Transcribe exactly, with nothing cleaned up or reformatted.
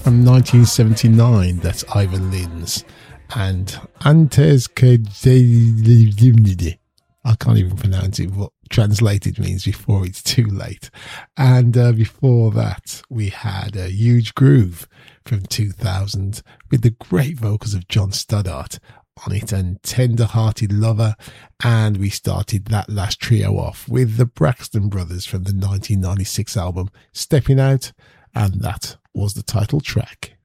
from nineteen seventy-nine. That's Ivan Lins and Antes que I can't even pronounce it, what translated means before it's too late. And uh, before that, we had a Huge Groove from two thousand with the great vocals of John Stoddart on it and Tender Hearted Lover. And we started that last trio off with the Braxton Brothers from the nineteen ninety-six album Stepping Out, and that was the title track.